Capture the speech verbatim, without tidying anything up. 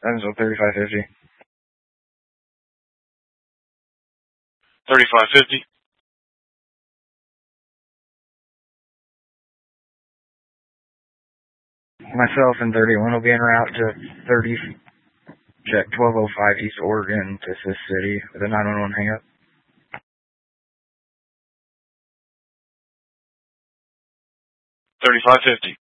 Evansville thirty-five fifty. thirty-five fifty. Myself and thirty-one will be en route to thirty, check twelve oh five East Oregon to Sis City with a nine one one hang up. thirty-five fifty.